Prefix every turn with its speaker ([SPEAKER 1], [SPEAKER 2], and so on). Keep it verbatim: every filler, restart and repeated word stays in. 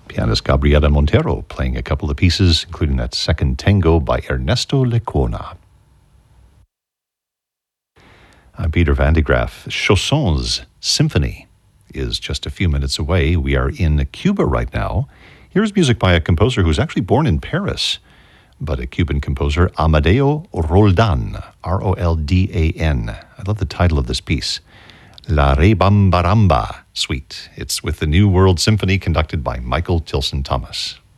[SPEAKER 1] Pianist Gabriela Montero playing a couple of pieces, including that second tango by Ernesto Lecona. I'm Peter Van de Graaf. Chaussons Symphony is just a few minutes away. We are in Cuba right now. Here's music by a composer who's actually born in Paris, but a Cuban composer, Amadeo Roldan, R O L D A N. I love the title of this piece, La Rebambaramba Suite. It's with the New World Symphony conducted by Michael Tilson Thomas.